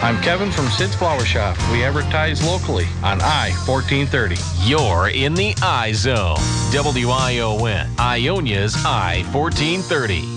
I'm Kevin from Sid's Flower Shop. We advertise locally on I-1430. You're in the I Zone. WION, Ionia's I-1430.